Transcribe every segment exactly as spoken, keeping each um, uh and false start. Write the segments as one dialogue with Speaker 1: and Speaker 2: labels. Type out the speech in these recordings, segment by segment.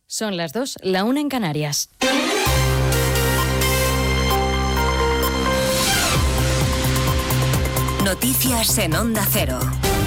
Speaker 1: Son las dos, la una en Canarias.
Speaker 2: Noticias en Onda Cero.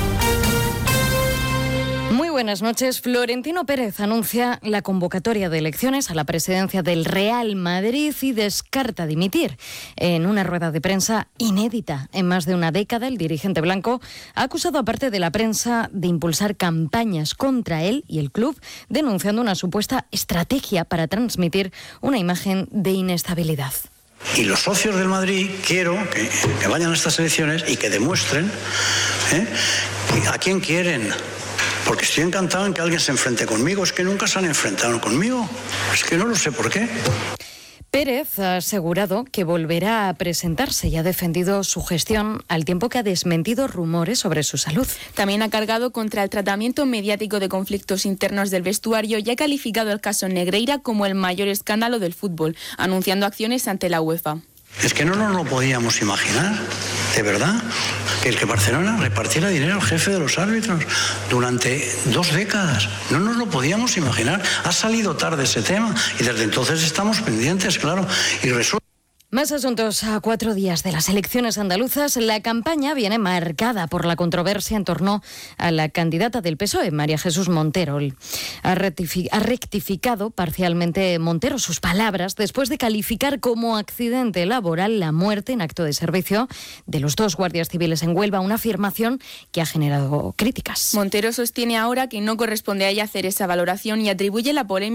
Speaker 1: Muy buenas noches. Florentino Pérez anuncia la convocatoria de elecciones a la presidencia del Real Madrid y descarta dimitir. En una rueda de prensa inédita en más de una década, el dirigente blanco ha acusado a parte de la prensa de impulsar campañas contra él y el club, denunciando una supuesta estrategia para transmitir una imagen de inestabilidad.
Speaker 3: Y los socios del Madrid quiero que, que vayan a estas elecciones y que demuestren ¿eh? a quién quieren. Porque estoy encantado en que alguien se enfrente conmigo. Es que nunca se han enfrentado conmigo. Es que no lo sé por qué.
Speaker 1: Pérez ha asegurado que volverá a presentarse y ha defendido su gestión al tiempo que ha desmentido rumores sobre su salud.
Speaker 4: También ha cargado contra el tratamiento mediático de conflictos internos del vestuario y ha calificado el caso Negreira como el mayor escándalo del fútbol, anunciando acciones ante la UEFA.
Speaker 3: Es que no nos lo podíamos imaginar, de verdad, que el que Barcelona repartiera dinero al jefe de los árbitros durante dos décadas. No nos lo podíamos imaginar. Ha salido tarde ese tema y desde entonces estamos pendientes, claro. Y resulta...
Speaker 1: Más asuntos. A cuatro días de las elecciones andaluzas, la campaña viene marcada por la controversia en torno a la candidata del P S O E, María Jesús Montero. Ha, rectifi- ha rectificado parcialmente Montero sus palabras después de calificar como accidente laboral la muerte en acto de servicio de los dos guardias civiles en Huelva, una afirmación que ha generado críticas.
Speaker 4: Montero sostiene ahora que no corresponde a ella hacer esa valoración y atribuye la polémica